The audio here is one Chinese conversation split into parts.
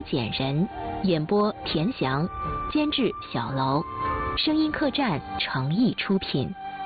简人，演播田翔，监制小楼，声音客栈诚意出品。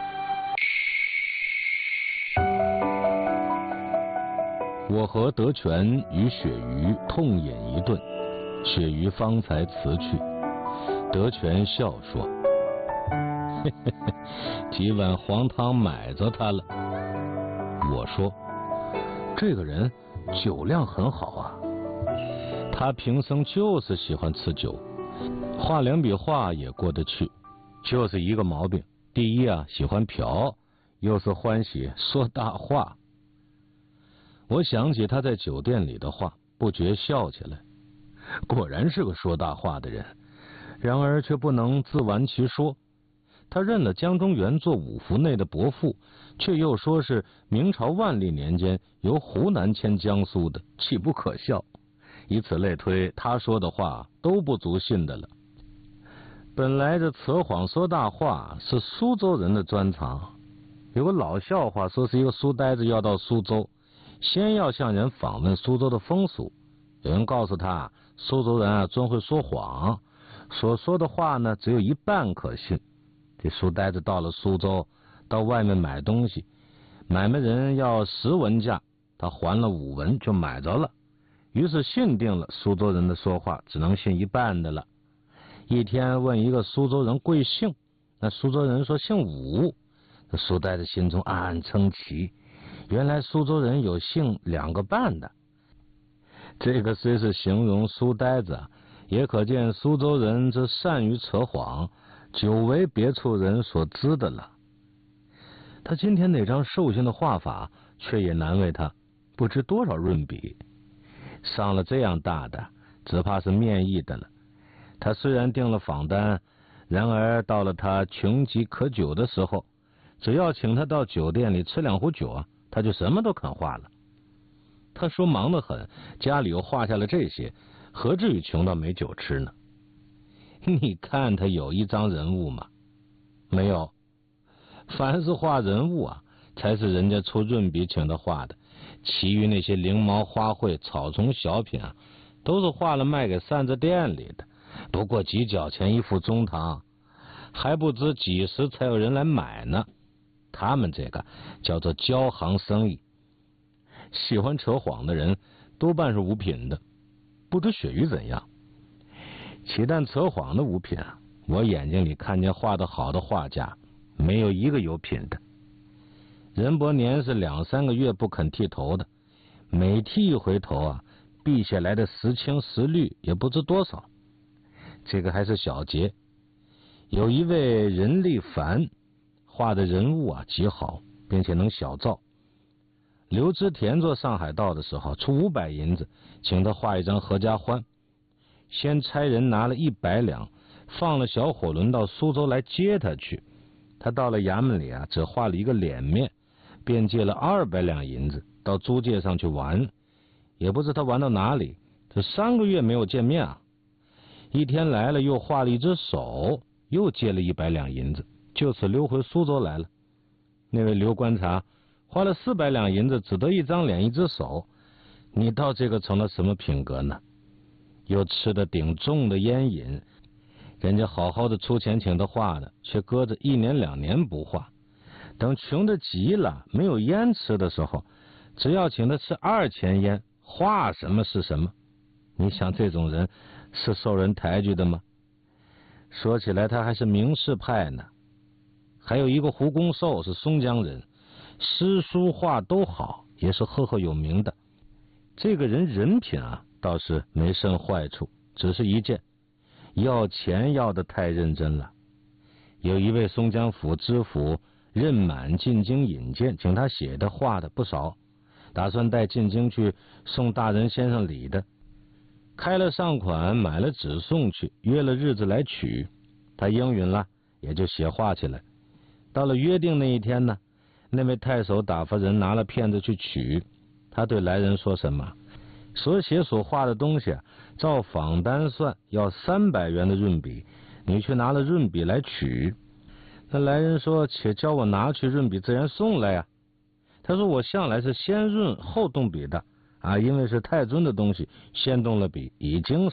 我和德全与鳕鱼痛饮一顿，鳕鱼方才辞去。德全笑说：“嘿嘿嘿，几碗黄汤买着他了。”我说：“这个人酒量很好啊，他平生就是喜欢吃酒，画两笔画也过得去，就是一个毛病，第一啊，喜欢嫖，又是欢喜说大话。”我想起他在酒店里的话，不觉笑起来。果然是个说大话的人，然而却不能自完其说。他认了江中源做五福内的伯父，却又说是明朝万历年间由湖南迁江苏的，岂不可笑？以此类推，他说的话都不足信的了。本来这扯谎说大话是苏州人的专长，有个老笑话说是一个书呆子要到苏州，先要向人访问苏州的风俗。有人告诉他，苏州人啊专会说谎，所说的话呢只有一半可信。这书呆子到了苏州，到外面买东西，买卖人要10文价，他还了5文就买着了，于是信定了苏州人的说话只能信一半的了。一天问一个苏州人贵姓，那苏州人说姓武。这书呆子心中暗暗称奇，原来苏州人有姓2个半的。这个虽是形容书呆子，也可见苏州人这善于扯谎，久为别处人所知的了。他今天那张寿星的画法却也难为他，不知多少润笔，上了这样大的，只怕是面议的了。他虽然订了访单，然而到了他穷极可久的时候，只要请他到酒店里吃2壶酒啊，他就什么都肯画了。他说忙得很，家里又画下了这些，何至于穷到没酒吃呢？你看他有一张人物吗？没有。凡是画人物啊，才是人家出润笔请他画的，其余那些翎毛花卉草虫小品啊，都是画了卖给扇子店里的，不过几角钱一副中堂，还不知几时才有人来买呢。他们这个叫做交行生意。喜欢扯谎的人多半是无品的，不知鳕鱼怎样。岂但扯谎的无品啊，我眼睛里看见画得好的画家，没有一个有品的。任伯年是2、3个月不肯剃头的，每剃一回头啊，避下来的10青10绿也不知多少。这个还是小节。有一位任立凡，画的人物啊极好，并且能小造。刘知田做上海道的时候，出500银子请他画一张合家欢，先差人拿了100两，放了小火轮到苏州来接他去。他到了衙门里啊，只画了一个脸面，便借了200两银子到租界上去玩。也不知他玩到哪里，这3个月没有见面啊。一天来了，又画了一只手，又借了100两银子，就此溜回苏州来了。那位刘观察花了400两银子，只得一张脸一只手，你到这个成了什么品格呢？又吃得顶重的烟瘾，人家好好的出钱请他画的，却搁着1年2年不画。等穷得急了，没有烟吃的时候，只要请他吃2钱烟，画什么是什么。你想这种人是受人抬举的吗？说起来他还是名士派呢。还有一个胡公寿是松江人，诗书画都好，也是赫赫有名的。这个人人品啊倒是没甚坏处，只是一件，要钱要得太认真了。有一位松江府知府任满进京引荐，请他写的画的不少，打算带进京去送大人先生礼的。开了上款，买了纸送去，约了日子来取。他应允了，也就写画起来。到了约定那一天呢，那位太守打发人拿了片子去取。他对来人说什么？所写所画的东西啊，照仿单算要300元的润笔，你却拿了润笔来取。那来人说，且叫我拿去，润笔自然送来呀。他说，我向来是先润后动笔的啊，因为是太尊的东西，先动了笔，已经